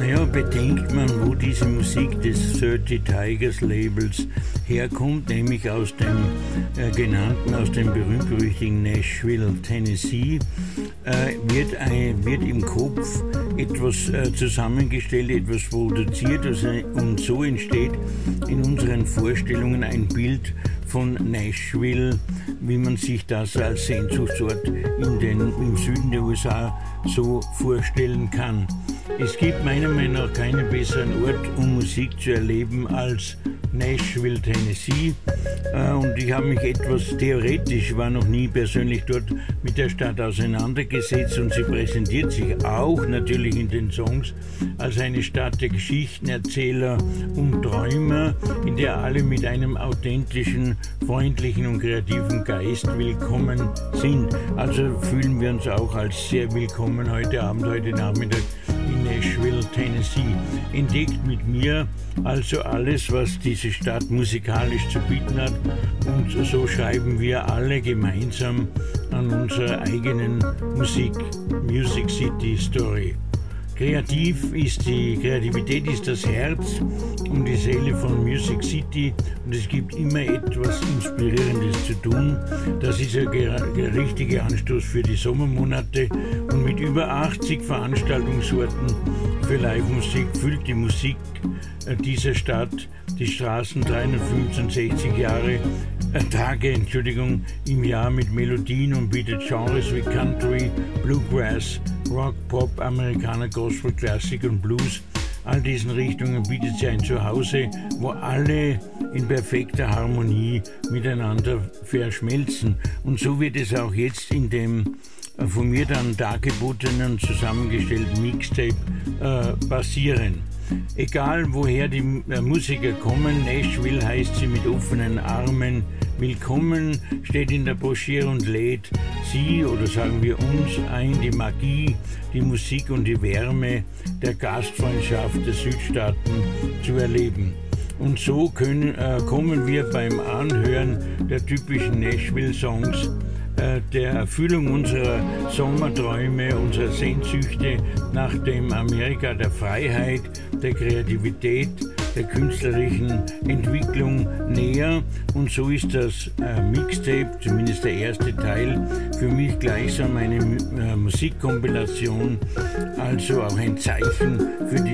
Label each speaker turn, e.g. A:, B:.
A: Naja, bedenkt man, wo diese Musik des 30 Tigers Labels herkommt, nämlich aus dem aus dem berühmt-berüchtigten Nashville, Tennessee, wird im Kopf etwas zusammengestellt, etwas produziert, und so entsteht in unseren Vorstellungen ein Bild von Nashville, wie man sich das als Sehnsuchtsort im Süden der USA so vorstellen kann. Es gibt meiner Meinung nach keinen besseren Ort, um Musik zu erleben, als Nashville, Tennessee. Und ich habe mich etwas theoretisch, war noch nie persönlich dort, mit der Stadt auseinandergesetzt, und sie präsentiert sich auch natürlich in den Songs als eine Stadt der Geschichtenerzähler und Träumer, in der alle mit einem authentischen, freundlichen und kreativen Geist willkommen sind. Also fühlen wir uns auch als sehr willkommen heute Abend, heute Nachmittag in Nashville, Tennessee. Entdeckt mit mir also alles, was diese Stadt musikalisch zu bieten hat, und so schreiben wir alle gemeinsam an unserer eigenen Music City Story. Kreativität ist das Herz und die Seele von Music City, und es gibt immer etwas Inspirierendes zu tun. Das ist der richtige Anstoß für die Sommermonate, und mit über 80 Veranstaltungsorten für Live-Musik füllt die Musik dieser Stadt die Straßen 365 Tage im Jahr mit Melodien und bietet Genres wie Country, Bluegrass, Rock, Pop, Amerikaner, Gospel, Klassik und Blues. All diesen Richtungen bietet sie ein Zuhause, wo alle in perfekter Harmonie miteinander verschmelzen. Und so wird es auch jetzt in dem von mir dann dargebotenen, zusammengestellten Mixtape passieren. Egal woher die Musiker kommen, Nashville heißt sie mit offenen Armen willkommen, steht in der Broschüre und lädt sie, oder sagen wir uns, ein, die Magie, die Musik und die Wärme der Gastfreundschaft der Südstaaten zu erleben. Und so kommen wir beim Anhören der typischen Nashville-Songs der Erfüllung unserer Sommerträume, unserer Sehnsüchte nach dem Amerika der Freiheit, der Kreativität, der künstlerischen Entwicklung näher. Und so ist das Mixtape, zumindest der erste Teil, für mich gleichsam eine Musikkompilation, also auch ein Zeichen für die